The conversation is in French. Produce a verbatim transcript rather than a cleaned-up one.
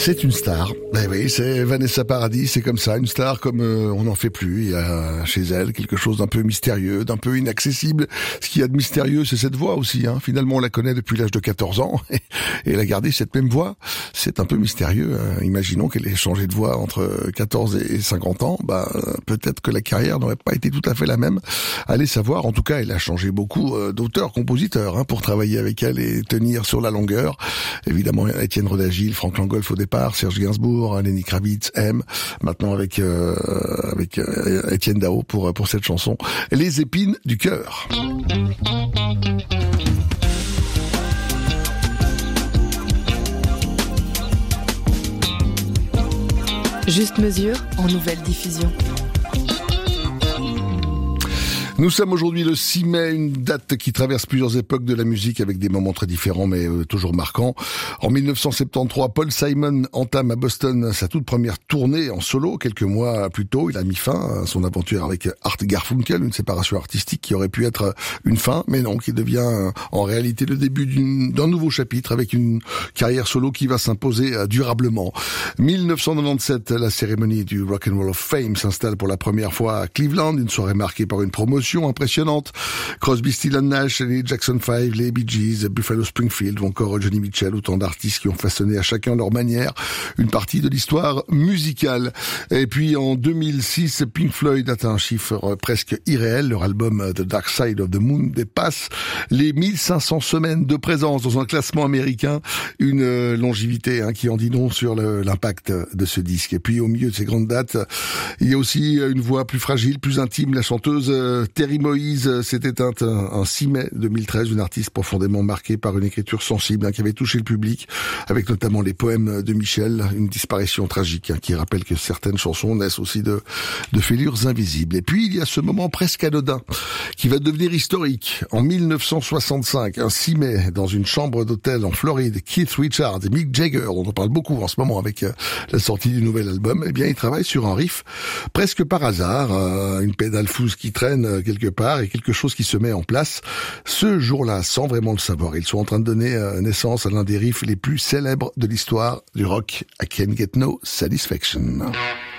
C'est une star. Eh oui, c'est Vanessa Paradis, c'est comme ça, une star comme euh, on n'en fait plus. Il y a chez elle quelque chose d'un peu mystérieux, d'un peu inaccessible. Ce qu'il y a de mystérieux, c'est cette voix aussi. Hein. Finalement, on la connaît depuis l'âge de quatorze ans et elle a gardé cette même voix. C'est un peu mystérieux. Hein. Imaginons qu'elle ait changé de voix entre quatorze et cinquante ans. Bah, peut-être que la carrière n'aurait pas été tout à fait la même. Allez savoir. En tout cas, elle a changé beaucoup euh, d'auteurs, compositeurs hein, pour travailler avec elle et tenir sur la longueur. Évidemment, Étienne Rodagil, Franck Langolf au départ, Serge Gainsbourg, Lenny Kravitz, M. Maintenant avec euh, avec euh, Étienne Dao pour pour cette chanson, Les épines du cœur. Juste mesure en nouvelle diffusion. Nous sommes aujourd'hui le six mai, une date qui traverse plusieurs époques de la musique avec des moments très différents mais euh, toujours marquants. En mille neuf cent soixante-treize, Paul Simon entame à Boston sa toute première tournée en solo. Quelques mois plus tôt, il a mis fin à son aventure avec Art Garfunkel, une séparation artistique qui aurait pu être une fin, mais non, qui devient euh, en réalité le début d'une, d'un nouveau chapitre avec une carrière solo qui va s'imposer euh, durablement. mille neuf cent quatre-vingt-dix-sept, la cérémonie du Rock and Roll of Fame s'installe pour la première fois à Cleveland, une soirée marquée par une promotion impressionnante. Crosby, Stills and Nash, les Jackson five, les Bee Gees, Buffalo Springfield ou encore Johnny Mitchell, autant d'artistes qui ont façonné à chacun leur manière une partie de l'histoire musicale. Et puis en deux mille six, Pink Floyd atteint un chiffre presque irréel. Leur album The Dark Side of the Moon dépasse les mille cinq cents semaines de présence dans un classement américain, une longévité hein, qui en dit non sur le, l'impact de ce disque. Et puis au milieu de ces grandes dates, il y a aussi une voix plus fragile, plus intime, la chanteuse Terry Moïse s'est éteinte un six mai deux mille treize, une artiste profondément marquée par une écriture sensible hein, qui avait touché le public, avec notamment les poèmes de Michel, une disparition tragique hein, qui rappelle que certaines chansons naissent aussi de, de fêlures invisibles. Et puis il y a ce moment presque anodin qui va devenir historique. En mille neuf cent soixante-cinq, un six mai, dans une chambre d'hôtel en Floride, Keith Richards et Mick Jagger, dont on parle beaucoup en ce moment avec euh, la sortie du nouvel album, eh bien ils travaillent sur un riff presque par hasard, euh, une pédale fousse qui traîne euh, quelque part et quelque chose qui se met en place ce jour-là sans vraiment le savoir. Ils sont en train de donner euh, naissance à l'un des riffs les plus célèbres de l'histoire du rock, I Can't Get No Satisfaction.